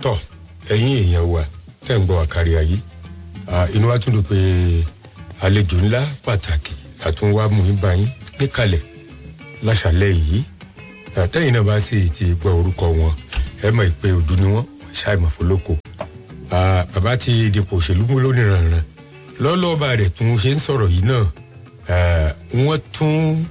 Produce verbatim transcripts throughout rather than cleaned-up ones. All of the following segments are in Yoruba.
tọ̀ ẹ̀yin èèyàn wa tẹ́ ń gbọ́ wa kárí ayé inú wa tún dùn pé àlejò ńlá pàtàkì látún wá mú yín bá yín níkàlẹ̀ láṣàlẹ̀ yìí tẹ́yìn náà bá sì ti gbọ́ orúkọ wọn ẹ mọ̀ pé òdu ni wọ́n ṣàìmọ̀ fọlọ́kọ̀ bàbá ti dipò òṣèlú mú lónìí rànran lọ́lọ́ọ̀bà rẹ̀ tún ṣe ń sọ̀rọ̀ yìí náà wọ́n tún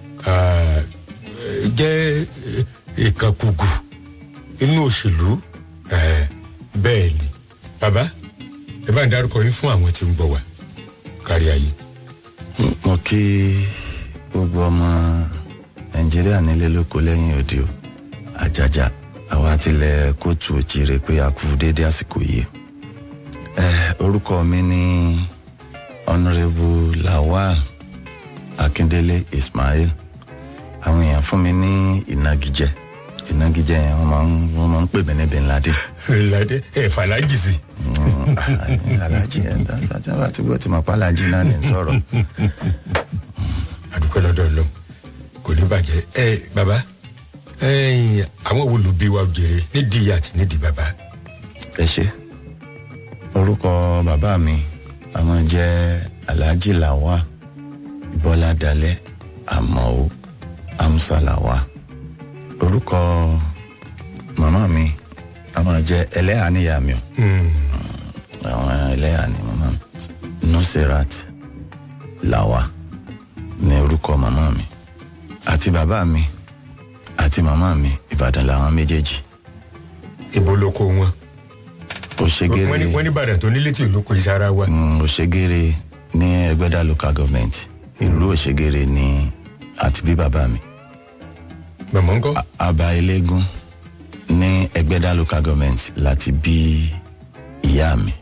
jẹ́ ìkànkùgù inú òṣèlú bẹ́ẹ̀ ni bàbá ẹ bá ń dárúkọ yín fún àwọn tí ń gbọ́ wa kárí ayé. mo kí gbogbo ọmọ nàìjíríà nílé lóko lẹ́yìn òde o àjàjà àwa tilẹ̀ kóòtù òjìrè pé a kú déédé àsìkò yìí. orúkọ mi ní honourable Lawal Akindele Ismail àwọn èèyàn fún mi ní ìnagijẹ ìnagijẹ yẹn wọ́n máa ń wọ́n máa ń pè mí ní Bin Laden. Laden ẹ fàlájì sí. alájì ẹ dáadáa àti gbọ́ tí mo pa alájì náà ní sọ̀rọ̀. àdúpẹ́ lọ́dọ̀ lọ kò ní bàjẹ́ ẹ bàbá àwọn wo ló bí wa jèrè nídìí àti nídìí bàbá. ẹ ṣe orúkọ bàbá mi àwọn jẹ́ Alhaji Lawal Bọ́ládalẹ̀ Àmọ́ Amsa Lawal. orúkọ màmá mi àwọn jẹ́ ẹlẹ́hà níyà mi o àwọn ẹlẹ́hà ní màmá mi Nusirat Lawal ní orúkọ màmá mi àti bàbá mi àti màmá mi Ìbàdàn làwọn méjèèjì. ibo lóko wọn. Òṣègèrè wọ́n ní wọ́n ní Ìbàdàn tó nílé tí olóko ìsara wa. Òṣègèrè ní Ẹgbẹ́dá local government ìlú Òṣègèrè ní àti bí bàbá mi. màmá ńkọ́. Àbá Elégún ní Ẹgbẹ́dá local government láti bí ìyá mi.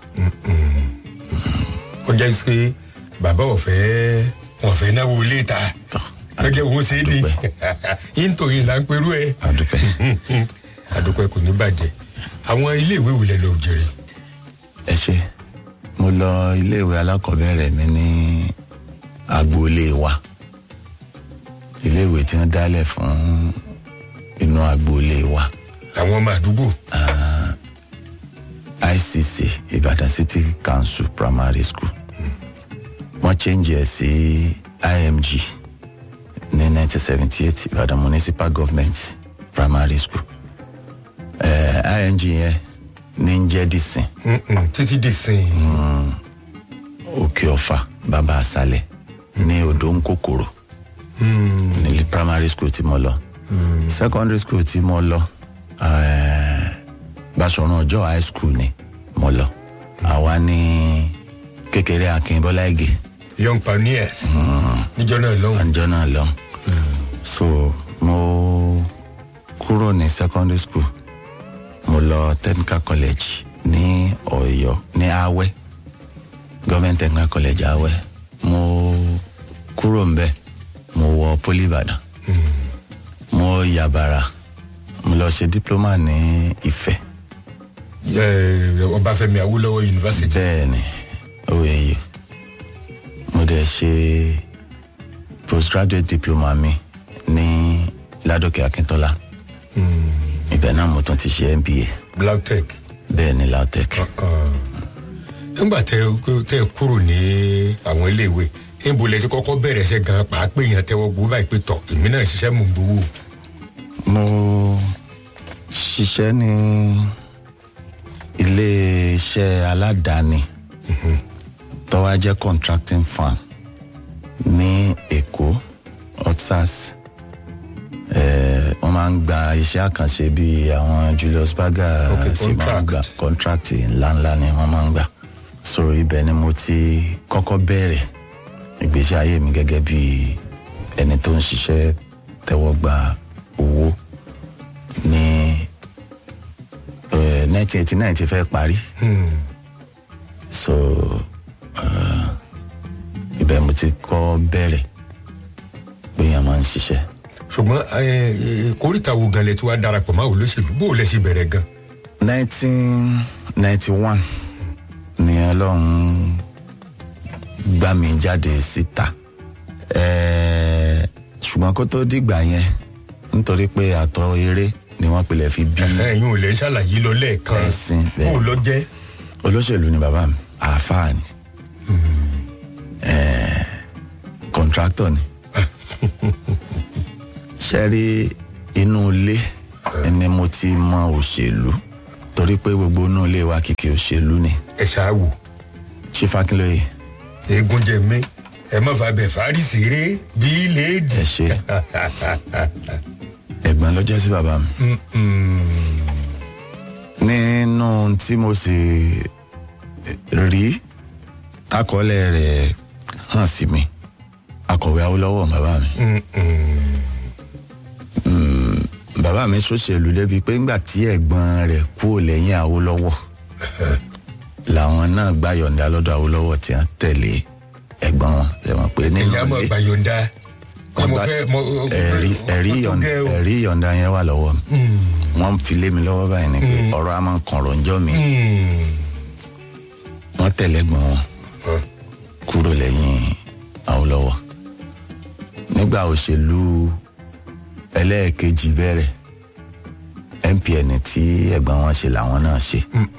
ó jẹ́ pé bàbá ọ̀fẹ́ ọ̀fẹ́ náwó ilé ta lọ́jọ́ wo ṣe é di yín tó yín là ń perú ẹ̀. àdúpẹ́ àdúpẹ́ kò ní bàjẹ́ àwọn iléèwé wo lẹ lọ jèrè. ẹ ṣe mo lọ iléèwé alákọ̀ọ́bẹ̀rẹ̀ mi ní agboolé wa iléèwé tí wọ́n dálẹ̀ fún inú agboolé wa. àwọn ọmọ àdúgbò. I C C Ìbàdàn City Council Primary School wọ́n change ẹ̀ sí I M G ní nineteen seventy eight Ìbàdàn Municipal Government Primary School. Uh, I M G yẹn ní ń jẹ́ dìsìn. títí dìsìn. Òkè Ọ̀fà bàbá àṣàlẹ̀ ní odò ń kòkòrò ní primary school tí mo lọ. Secondary school tí mo lọ Báṣọ̀run Ọjọ́ high school ni mo lọ. àwa ní kékeré Akínbọ́lá Ìgè. young pioneers. níjọ́ náà lọ́hùn. níjọ́ náà lọ́hùn. so mo kúrò ní secondary school mo lọ technical college ní Ọ̀yọ́ ní Awẹ́ government technical college Awẹ́ mo kúrò ńbẹ̀ mo wọ Poli Ìbàdàn mo yàbàrà mo lọ ṣe diploma ní Ifẹ̀. Ọbáfẹ́mi Awólọ́wọ̀ University. bẹ́ẹ̀ni O A U mo dẹ̀ ṣe postgraduate diploma mi ní Ládòkè Akíntọ́lá. ibẹ̀ náà mo tún ti ṣe M B A. LAUTECH. bẹ́ẹ̀ni LAUTECH. nígbà tẹ tẹ kúrò ní àwọn iléèwé níbo lẹ ti kọ́kọ́ bẹ̀rẹ̀ ṣe gan pàápàá èèyàn tẹ́wọ́ gbowó báyìí pé tọ̀ èmi náà ṣiṣẹ́ mò ń gbowó. mo ṣiṣẹ́ ní iléeṣẹ́ aládàáni tó wá jẹ́ contracting firm ní Èkó Otsas. wọ́n máa ń gba iṣẹ́ àkànṣe bíi àwọn Julius Berger sì máa ń gba contract ńláńlá ni wọ́n máa ń gbà. so ibẹ̀ ni mo ti kọ́kọ́ bẹ̀rẹ̀ ìgbésí ayé mi gẹ́gẹ́ bí ẹni tó ń ṣiṣẹ́ tẹ́wọ́ gba owó ní nineteen eighty nine ti fẹ́ parí. so ibẹ̀ mo ti kọ́ bẹ̀rẹ̀ pé yẹn máa ń ṣiṣẹ́. ṣùgbọ́n kórìtà wo gan lẹ tí wàá darapọ̀ máa wò lóṣèlú bó o lẹ ṣe bẹ̀rẹ̀ gan. nineteen ninety one ni Ọlọ́run gbà mí jáde síta. ṣùgbọ́n kó tó dìgbà yẹn nítorí pé àtọ̀ eré ni wọ́n pilẹ̀ fi bí. ẹ̀yin ò lè ṣàlàyé lọ lẹ́ẹ̀kan. ẹ̀sìn bẹ́ẹ̀ kó o lọ jẹ́. olóṣèlú ni bàbá mi àáfàá ni kọ̀ǹtráktọ̀ ni ṣe rí inú ilé ni mo ti mọ òṣèlú torí pé gbogbo inú ilé wa kìkì òṣèlú ni. ẹ ṣáà wò. Chief Akinloye. eégún jẹ mí ẹ má fa bẹ̀ fárísì ré bí léèdì. ẹ ṣe ẹ̀gbọ́n lọ́jọ́ sí bàbá mi. nínú tí mo sì rí takọ́lẹ̀ rẹ̀ hàn sí mi akọ̀wé Awólọ́wọ̀ bàbá mi. bàbá mi ṣòṣèlú débi pé ńgbà tí ẹ̀gbọ́n rẹ̀ kúrò lẹ́yìn Awólọ́wọ̀ làwọn náà gbà yọ̀ǹda lọ́dọ̀ Awólọ́wọ̀ tí wọ́n tẹ̀lé ẹ̀gbọ́n wọn lẹ́wọ̀n pé nínú ilé. ẹ̀yà mọ̀ gbà yọ̀ǹda. ẹ̀rí yọ̀ǹda yẹn wà lọ́wọ́ mi wọ́n fi lé mi lọ́wọ́ báyìí ni pé ọ̀rọ̀ a máa ń kàn rọ̀njọ́ mi wọ́n tẹ̀lé ẹ̀gbọ́n wọn kúrò lẹ́yìn Awólọ́wọ̀ nígbà òṣèlú ẹlẹ́ẹ̀kejì bẹ̀rẹ̀ M P N tí ẹ̀gbọ́n wọn ṣe làwọn náà ṣe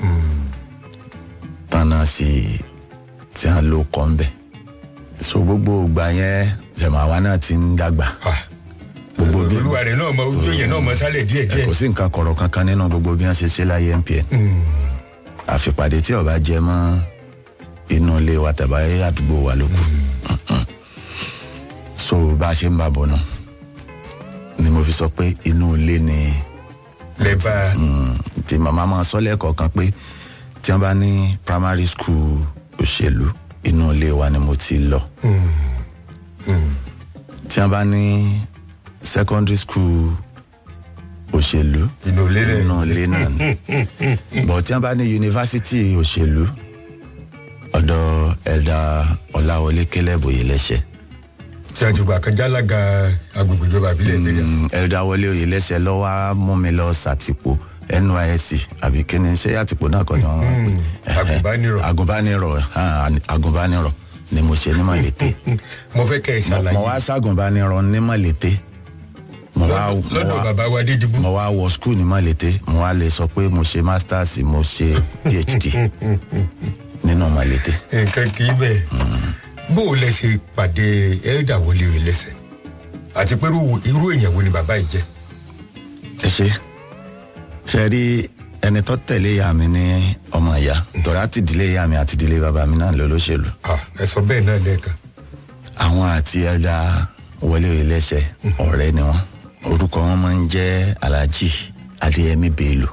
tán náà sì tí wọ́n ló kọ́ ń bẹ̀ so gbogbo ìgbà yẹn ṣẹ̀mọ̀ àwa náà ti ń dàgbà gbogbo bí olúwa rẹ̀ náà mọ ojú èèyàn náà mọ sálẹ̀ díẹ̀ díẹ̀ kò sí nǹkan kọ̀rọ̀ kankan nínú gbogbo bí wọ́n ṣe ṣe láyé M P N àfipàdé tí ó bá jẹ mọ́ inú ilé wa tàbí àdúgbò wa ló kù so bá a ṣe ń bá bọ̀ náà ni mo fi sọ pé inú ilé ni lẹ́bà tí màmá máa sọ lẹ́ẹ̀kọ̀ọ̀kan pé tí wọ́n bá ní primary school òṣèlú inú ilé wa ni mo ti lọ tí wọ́n bá ní secondary school òṣèlú inú ilé rẹ̀ inú ilé náà ni bọ̀ tí wọ́n bá ní yunifásitì òṣèlú ọ̀dọ̀ ẹ̀dà Ọláwọlé Caleb Oyèlẹ́sẹ̀ tí a ti gbà kan jálága agbègbè ìjọba àbílẹ̀ ìpínlẹ̀. ẹ̀dà Wọlé Oyèlẹ́sẹ̀ ló wá mú mi lọ sàtìpó N Y S C àbí kíni ṣé àtìpó náà kọ́ ni wọ́n agùnbánirọ̀ agùnbánirọ̀ agùnbánirọ̀ ni mo ṣe ní Mọ̀lété. mo fẹ́ kẹ́ ẹ ṣàlàyé. mo wá ságùnbánirọ̀ ní Mọ̀lété. lọ́dọ̀ bàbá wa Adédìbú. mo wá wọ skul ní Mọ̀lété mo wá lè sọ pé mo ṣe masters mo ṣe P H D nínú Mọ̀lété. nǹkan kì í bẹ́ẹ̀ bó o lẹ ṣe pàdé Elder Wọlé Oyèlẹ́sẹ̀ àti pé irú èèyàn wo ni bàbá yìí jẹ́. ẹ ṣe ṣe rí ẹni tó tẹ̀lé ìyá mi ní ọmọ ìyá tọ́ra àti ìdílé ìyá mi àti ìdílé bàbá mi náà lọ lóṣèlú. ẹ sọ bẹ́ẹ̀ náà lẹ́ẹ̀kan. àwọn àti Elder Wọlé Oyèlẹ́sẹ̀ ọ̀rẹ́ ni wọ́n orúkọ wọn máa ń jẹ́ Alhaji Adéyẹmí Bello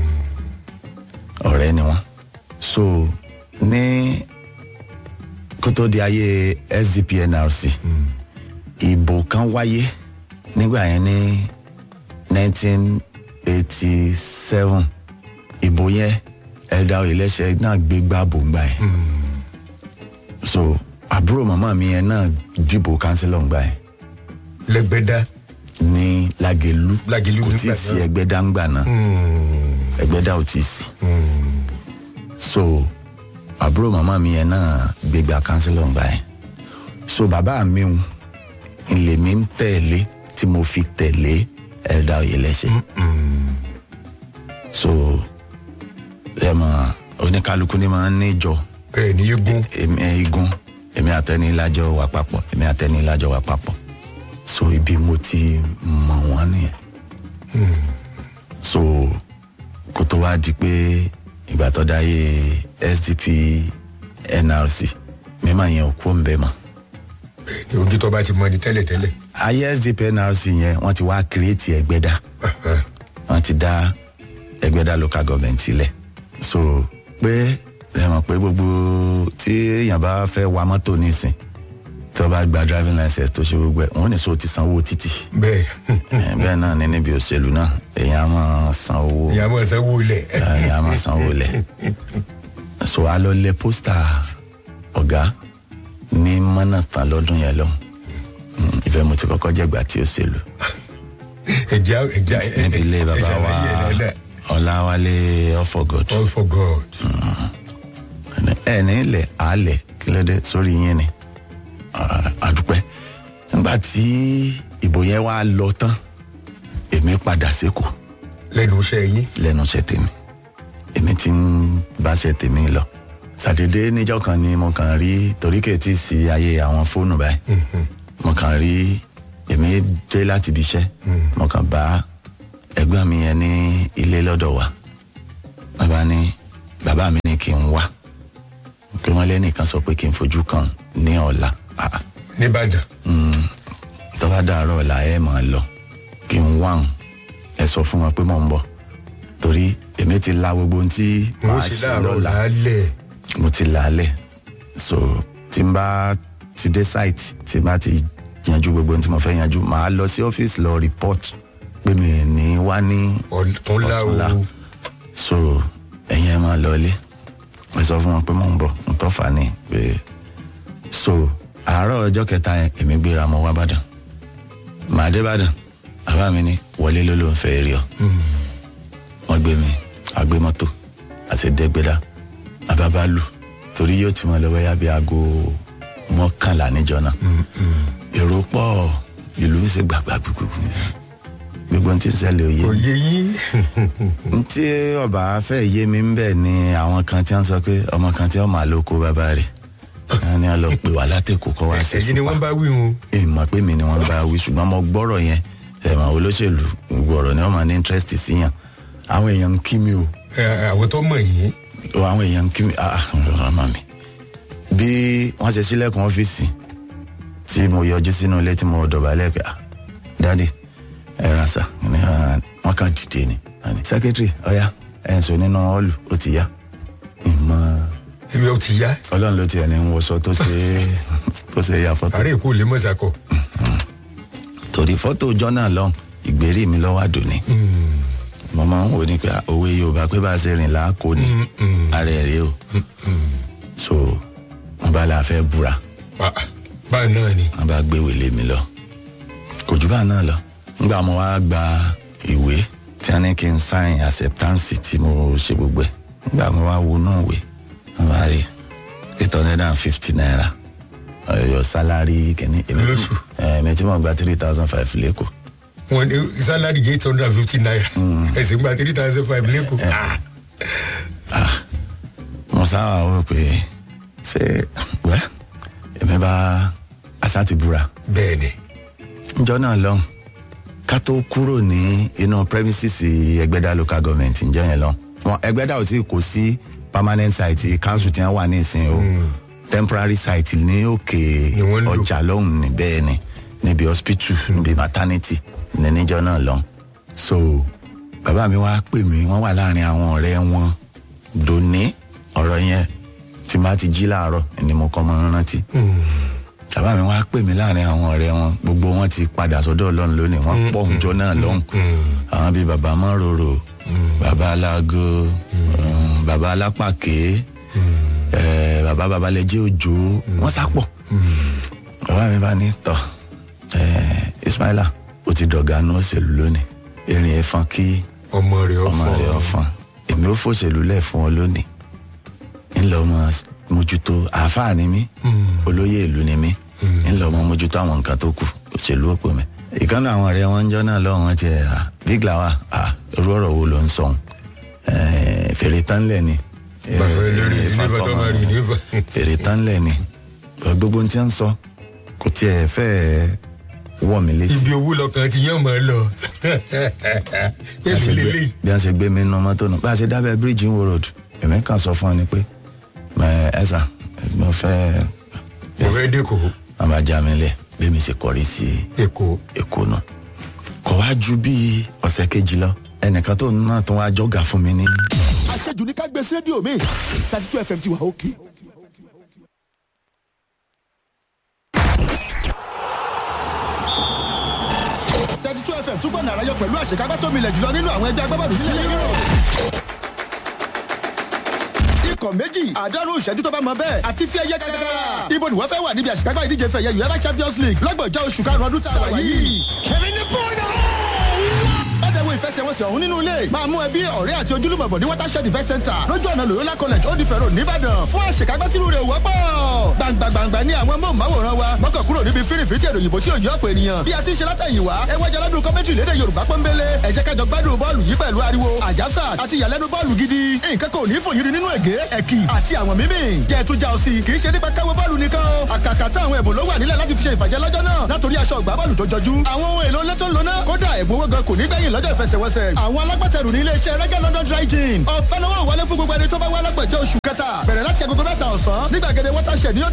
ọ̀rẹ́ ni wọ́n so ní kótó di ayé S D P N R C ìbò kan wáyé nígbà yẹn ní nineteen eighty seven ìbò yẹn Elder Oyèlẹ́sẹ̀ náà gbé gbá bòǹgbà yẹn so àbúrò màmá mi yẹn náà dìbò kánsílọ̀ ńgbà yẹn. lẹ́gbẹ̀dá. ní Lágelú Lágelú kò tí ì sí Ẹgbẹ́dá ńgbà náà Ẹgbẹ́dá ò tí ì sí so àbúrò màmá mi yẹn náà gbégbá kánsílọ̀ ńgbà yẹn so bàbá mi ń ilé mi ń tẹ̀lé tí mo fi tẹ̀lé Elder Oyèlẹ́sẹ̀ so ẹ mọ̀ oníkálukú ni máa ń níjọ bẹ́ẹ̀ ni igun èmi igun èmi àtẹni lájọ wà papọ̀ èmi àtẹni lájọ wà papọ̀ so ibi mo ti mọ̀ wọ́n nìyẹn so kó tó wá di pé ìgbà tó dáyé S D P N R C mímọ̀ yẹn ò kó ń bẹ mọ́. ní ojú tó bá ti mọ ní tẹ́lẹ̀tẹ́lẹ̀. ayé S D P N R C yẹn wọ́n ti wá kírètì Ẹgbẹ́dá wọ́n ti dá Ẹgbẹ́dá local government sílẹ̀ so pé ẹ mọ̀ pé gbogbo tí èèyàn bá fẹ́ wa mọ́tò nísìn tó bá gba driving license tó ṣe gbogbo ẹ̀ wọ́n ní so ti sanwó títì. bẹ́ẹ̀ bẹ́ẹ̀ náà ní níbi òṣèlú náà èèyàn máa san owó. èèyàn máa sanwó lẹ̀. èèyàn máa sanwó lẹ̀. so a lọ lẹ pósítà ọ̀gá ní mọ́nàtàn lọ́dún yẹn lọ ibẹ̀ mo ti kọ́kọ́ jẹ́gbà tí òṣèlú. ẹja ẹja níbi ilé bàbá wa Ọláwálé All for God. All for God. ẹ ní ilẹ̀ àálẹ̀ kí ló dé sórí yín ni àdúpẹ́ nígbà tí ìbò yẹn wá lọ tán èmi padà sékòó lẹ́nu iṣẹ́ yín. lẹ́nu iṣẹ́ tèmi èmi ti ń báṣẹ́ tèmi lọ sàdédé níjọ́ kan ni mo kàn rí torí kèétí sí ayé àwọn fóònù báyìí mo kàn rí èmi dé láti ibi iṣẹ́ mo kàn bá ẹ̀gbọ́n mi yẹn ní ilé lọ́dọ̀ wa bàbá ní bàbá mi ní kí n wá kí wọ́n lẹ́nìkan sọ pé kí n fojú kan ní ọ̀la. nìbàdàn. tó bá dàárọ̀ ọ̀la ẹ̀ máa lọ kí n wá hàn ẹ sọ fún wọn pé mò ń bọ̀ torí èmi ti la gbogbo ohun tí màá ṣe lọ́la mo ti là á lẹ̀ so tí n bá ti dé site tí n bá ti yanjú gbogbo ohun tí mo fẹ́ yanjú màá lọ sí ọ́fíìsì lọ report pé mi ní wá ní ọ̀túnla so ẹ̀yin ẹ̀ máa lọ ilé ẹ sọ fún wọn pé mò ń bọ̀ n tó fà ní pé so àárọ̀ ọjọ́ kẹta yẹn èmi gbéra mo wá bàdàn màá dé bàdàn bàbá mi ní wọlé ló ló ń fẹ́ rí ọ wọ́n gbé mi àgbé mọ́tò àti dẹ́gbẹ́dá àbábá lù torí yóò ti mọ lọ́wọ́ yá bí aago mọ́kànlá níjọ náà èrò pọ̀ ìlú ń ṣe gbàgbà gbogbo gbogbo tí ń ṣẹlẹ̀ òye òye yín ntí ọba fẹ́ yé mi ń bẹ̀ ni àwọn kan tí wọ́n sọ pé ọmọ kan tí wọ́n máa lóko bàbá rẹ̀ wọ́n ní wọ́n lọ pè wá látẹ̀kọ̀ kọ́ wá sí ẹ̀yin ni wọ́n bá wí wọn. èèmọ̀ pé mi ni wọ́n bá wí ṣùgbọ́n mo gbọ́rọ̀ yẹn ẹ̀mọ̀ olóṣèlú gbọ́rọ̀ ni wọ́n máa ní interest síyàn àwọn èèyàn ń kí mi o. àwọn tó mọ̀ yín. àwọn èèyàn ń kí mi ọmọ mi bí wọ́n ṣe sílẹ̀kùn ọ́fíìsì tí mo yọjú sínú ilé tí mo dọ̀bálẹ̀ pé dáàdì ẹ ra sà wọ́n kàn dìde ni secretary ọ̀ya ẹ̀ ń sọ nínú họ́ọ̀lù ó ti yá ìmọ̀ ibi ó ti yá. ọlọ́run ló tiẹ̀ ní ń wọṣọ tó ṣe tó ṣe ya fọ́tò. àárẹ̀ kò lè mọ̀ ṣàkọ. torí fọ́tò ọjọ́ náà lọ ìgbérí mi lọ́wọ́ àdùnní mo máa ń wò ní pé òwe yorùbá pé bá a ṣe rìn láàkó ni ara ẹ̀ rí o so wọn bá la fẹ́ búra. báà náà ni. wọn bá gbé wèlé mi lọ kò jù báà náà lọ nígbà mo wá gba ìwé tí wọn ní kí n sign acceptance tí mo ṣe gbogbo ẹ̀ nígbà mo wá wo náà wé wọn bá rí eight hundred and fifty naira your salary kìíní lóṣù èmi tí mo gba three thousand five lẹ́kọ̀ọ́. wọn ní salary eight hundred and fifty naira ẹsẹ̀ gba three thousand five lẹ́kọ̀ọ́. mo sábà wò pé ṣé wẹ́ èmi bá aṣá ti búra. bẹ́ẹ̀ni. njọ́ náà lọ ká tó kúrò ní inú premises ẹgbẹ́dá local government njọ́ yẹn lọ wọn ẹgbẹ́dá ò tí kò sí permanent site council tí wọ́n wà ní ìsìn o temporary site ní òkè ọjà lọ́hùn ní bẹ́ẹ̀ ni níbi hospital níbi maternity ní níjọ́ náà lọ so bàbá mi wá pè mí wọ́n wà láàrin àwọn ọ̀rẹ́ wọn dòní ọ̀rọ̀ yẹn tí n bá ti jí láàárọ̀ ni mo kọ́ mọ́ rántí bàbá mi wá pè mí láàrin àwọn ọ̀rẹ́ wọn gbogbo wọn ti padà sọ́dọ̀ ọlọ́run lónìí wọ́n pọ̀ níjọ́ náà lọ́hùn àwọn bíi bàbá mọ́ròrò bàbá alágo bàbá alápàké bàbá babalẹ́jẹ́ òjò wọ́n sápọ̀ bàbá mi bá ní tọ̀ Ismaila ó ti dọ̀gá ní òṣèlú lónìí erin ẹ̀fọn kí ọmọ rẹ̀ ọ̀fọn èmi ó fòṣèlú lẹ̀ fún ọ lónìí ńlọ ọmọ mójútó àáfàá ni mí olóyè ìlú ni mí ńlọ ọmọ mójútó àwọn nǹkan tó kù òṣèlú òpó mi ìkànnì àwọn ọ̀rẹ́ wọn ń jọ́ náà lọ́wọ́ wọn ti ẹ̀ big lawa irú ọ̀rọ̀ wo ló ń sọ̀hún fèrè tán lẹ̀ ni fèrè tán lẹ̀ ni gbogbo tí ń sọ kò tiẹ̀ fẹ́ wọ̀ mí létí. ibi owó lọkàn ti yàn máa lọ. bí a ṣe gbé mi nínú mọ́tò náà bá a ṣe dábẹ́ bíríìjì ń wo road èmi kàn sọ fún ọ ni pé ẹ sà mo fẹ́. mo fẹ́ dẹ́kọ̀. wọ́n bá já mi lẹ̀ bí mi ṣe kọrí sí èkó èkó náà kò wá ju bíi ọ̀sẹ̀ kejì lọ ẹnìkan tó náà tó wá jọ́gà fún mi ní. àṣejù ní ká gbé sí rédíò mi thirty two F M ti wà òkè. thirty two F M túbọ̀ nàrà yọ pẹ̀lú àṣekágbá tó milẹ̀ jùlọ nínú àwọn ẹgbẹ́ agbábọ́ọ̀lù nílẹ̀ yúrò. ikọ̀ méjì àádọ́rùn ìṣẹ́jú tó bá mọ bẹ́ẹ̀ àti fi ẹyẹ gàgàgà. ibo ni wọ́n fẹ́ wà níbi àṣekágbá ìdíje fẹ̀yẹ UEFA Champions League lọ́gbọ̀njọ́ oṣù karùn-ún ọdún tá a wà yìí. ọ̀dẹ̀wò ìfẹsẹ̀ ìfẹsẹ̀wọnsẹ̀ ọ̀hún nínú ilé máa mú ẹbí ọ̀rẹ́ àti ojúlùmọ̀ bọ̀ ní watershed event center lójú ọ̀nà loyola college ó di fẹ̀rọ nìbàdàn fún àṣekágbá tìrú rẹ̀ wọ́pọ̀ gbàǹgbàǹgbà ní àwọn mọ̀ọ́máwòrán wa mọ́kàn kúrò níbi fírìfìtì èrò òyìnbó tí ò yọ ọ̀pọ̀ ènìyàn bí a ti ń ṣe látẹ̀yìn wá ẹ wájà lọ́dún kọ́mẹ́tì lédè yorùbá pọ́nbélé ẹ jẹ́ kájọ gbádùn bọ́ọ̀lù yìí pẹ̀lú ariwo àjàsà àti ìyàlẹ́nu bọ́ọ̀lù gidi nǹkan kò ní fòyìnrì nínú ègé ẹ̀kì àti àwọn mímì jẹ́ tún já ọ sí kì í ṣe nípa káwọ́ bọ́ọ̀lù nìkan o àkàkà tá àwọn ẹ̀bùn ló wà nílẹ̀ láti fi ṣe ìfàjẹ́ lọ́jọ́ náà látòrí aṣọ ìgbá bọ́ọ̀lù tó jọjú àwọn ohun èlò lẹ́tọ̀ lóná kódà ẹ̀bùn owó gan kò ní gbẹ̀yìn lọ́jọ́ ìfẹsẹ̀wọnsẹ̀ àwọn alágbàtẹrù ní iléeṣẹ́ rẹ́gẹ́ london dry gin ọ̀fẹ́ lọ́wọ́ wọlé fún gbogbo ẹni tó bá wá lágbàjẹ́ oṣù kẹta bẹ̀rẹ̀ láti agogo mẹ́ta ọ̀sán nígbàgede watershed ní